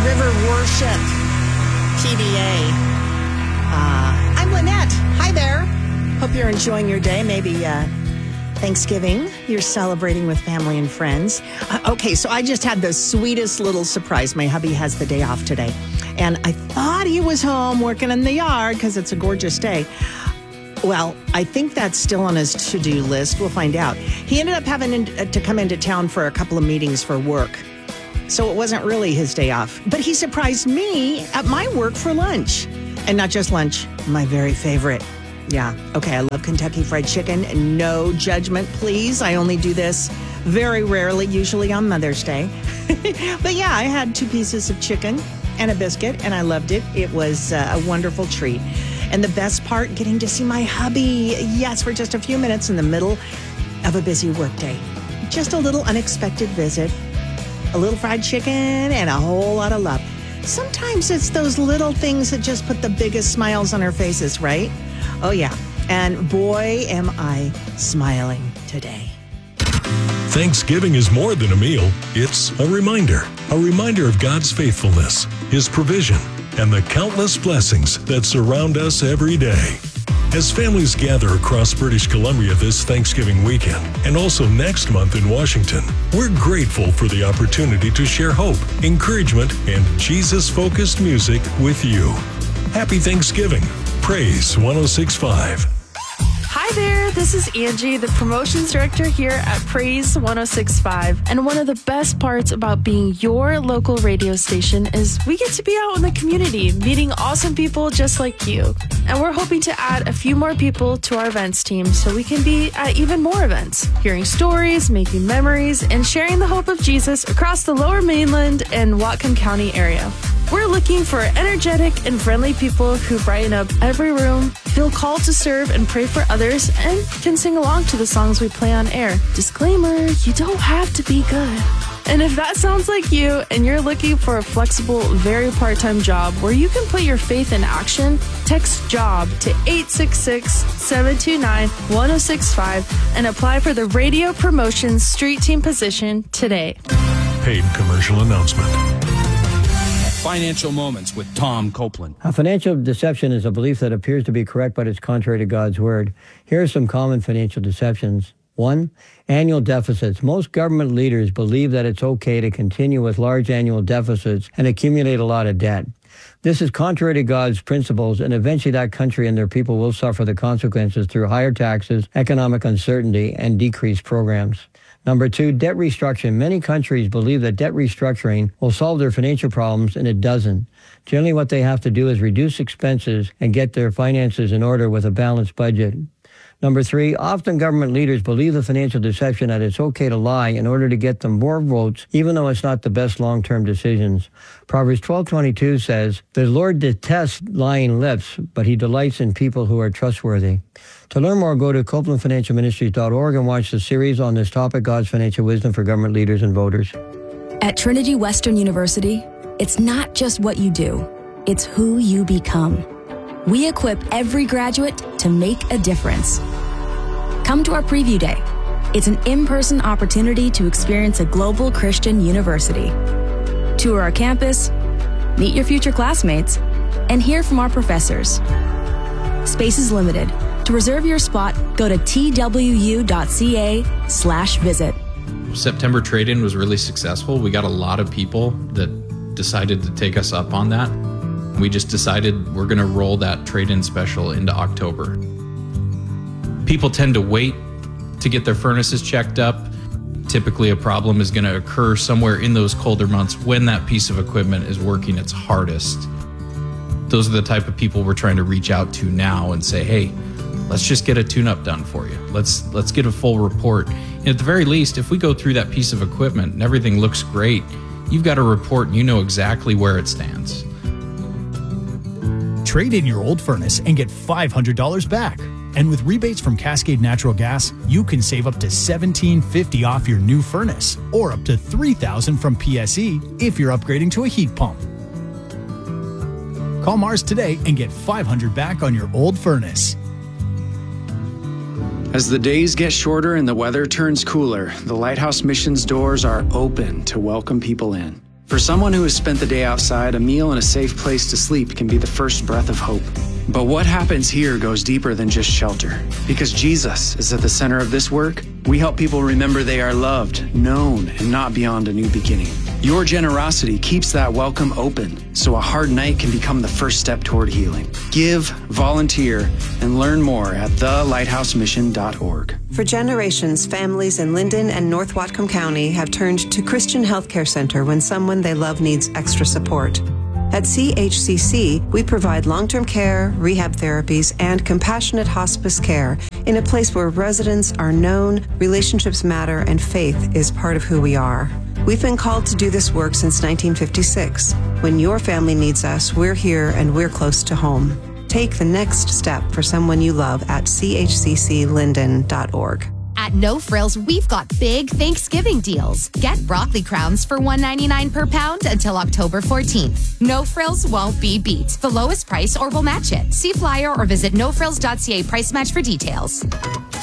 River Worship, PDA. I'm Lynette. Hi there. Hope you're enjoying your day. Maybe Thanksgiving, you're celebrating with family and friends. Okay, so I just had the sweetest little surprise. My hubby has the day off today. And I thought he was home working in the yard because it's a gorgeous day. Well, I think that's still on his to-do list. We'll find out. He ended up having to come into town for a couple of meetings for work. So it wasn't really his day off. But he surprised me at my work for lunch. And not just lunch, my very favorite. Yeah, okay, I love Kentucky Fried Chicken. No judgment, please. I only do this very rarely, usually on Mother's Day. But yeah, I had 2 pieces of chicken and a biscuit, and I loved it. It was a wonderful treat. And the best part, getting to see my hubby, yes, for just a few minutes in the middle of a busy workday. Just a little unexpected visit, a little fried chicken, and a whole lot of love. Sometimes it's those little things that just put the biggest smiles on our faces, right? Oh, yeah. And boy, am I smiling today. Thanksgiving is more than a meal. It's a reminder of God's faithfulness, His provision, and the countless blessings that surround us every day. As families gather across British Columbia this Thanksgiving weekend, and also next month in Washington, we're grateful for the opportunity to share hope, encouragement, and Jesus-focused music with you. Happy Thanksgiving. Praise 106.5. Hi there, this is Angie, the promotions director here at Praise 106.5. And one of the best parts about being your local radio station is we get to be out in the community, meeting awesome people just like you. And we're hoping to add a few more people to our events team so we can be at even more events, hearing stories, making memories, and sharing the hope of Jesus across the Lower Mainland and Whatcom County area. We're looking for energetic and friendly people who brighten up every room, feel called to serve and pray for others, and can sing along to the songs we play on air. Disclaimer, you don't have to be good. And if that sounds like you and you're looking for a flexible, very part-time job where you can put your faith in action, text JOB to 866-729-1065 and apply for the radio promotions street team position today. Paid commercial announcement. Financial Moments with Tom Copeland. A financial deception is a belief that appears to be correct, but it's contrary to God's word. Here are some common financial deceptions. 1. Annual deficits. Most government leaders believe that it's okay to continue with large annual deficits and accumulate a lot of debt. This is contrary to God's principles, and eventually that country and their people will suffer the consequences through higher taxes, economic uncertainty, and decreased programs. Number 2, debt restructuring. Many countries believe that debt restructuring will solve their financial problems, and it doesn't. Generally, what they have to do is reduce expenses and get their finances in order with a balanced budget. Number 3, often government leaders believe the financial deception that it's okay to lie in order to get them more votes, even though it's not the best long-term decisions. Proverbs 12:22 says, "The Lord detests lying lips, but He delights in people who are trustworthy." To learn more, go to CopelandFinancialMinistries.org and watch the series on this topic, God's Financial Wisdom for Government Leaders and Voters. At Trinity Western University, it's not just what you do, it's who you become. We equip every graduate to make a difference. Come to our preview day. It's an in-person opportunity to experience a global Christian university. Tour our campus, meet your future classmates, and hear from our professors. Space is limited. To reserve your spot, go to twu.ca/visit. September trade-in was really successful. We got a lot of people that decided to take us up on that. We just decided we're going to roll that trade-in special into October. People tend to wait to get their furnaces checked up. Typically, a problem is going to occur somewhere in those colder months when that piece of equipment is working its hardest. Those are the type of people we're trying to reach out to now and say, hey, let's just get a tune-up done for you. Let's get a full report. And at the very least, if we go through that piece of equipment and everything looks great, you've got a report and you know exactly where it stands. Trade in your old furnace and get $500 back. And with rebates from Cascade Natural Gas, you can save up to $1,750 off your new furnace, or up to $3,000 from PSE if you're upgrading to a heat pump. Call Mars today and get $500 back on your old furnace. As the days get shorter and the weather turns cooler, the Lighthouse Mission's doors are open to welcome people in. For someone who has spent the day outside, a meal and a safe place to sleep can be the first breath of hope. But what happens here goes deeper than just shelter. Because Jesus is at the center of this work, we help people remember they are loved, known, and not beyond a new beginning. Your generosity keeps that welcome open, so a hard night can become the first step toward healing. Give, volunteer, and learn more at thelighthousemission.org. For generations, families in Linden and North Whatcom County have turned to Christian Healthcare Center when someone they love needs extra support. At CHCC, we provide long-term care, rehab therapies, and compassionate hospice care in a place where residents are known, relationships matter, and faith is part of who we are. We've been called to do this work since 1956. When your family needs us, we're here and we're close to home. Take the next step for someone you love at chcclinden.org. At No Frills, we've got big Thanksgiving deals. Get broccoli crowns for $1.99 per pound until October 14th. No Frills won't be beat. The lowest price or we'll match it. See flyer or visit nofrills.ca price match for details.